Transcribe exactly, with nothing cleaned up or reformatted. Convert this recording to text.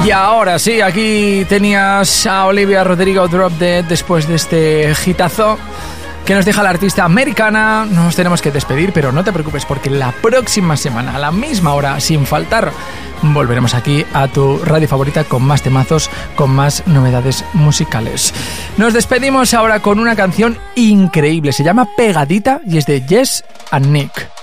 Y ahora sí, aquí tenías a Olivia Rodrigo, Drop Dead, después de este hitazo que nos deja la artista americana. Nos tenemos que despedir, pero no te preocupes, porque la próxima semana, a la misma hora, sin faltar, volveremos aquí a tu radio favorita con más temazos, con más novedades musicales. Nos despedimos ahora con una canción increíble, se llama Pegadita y es de Jess and Nick.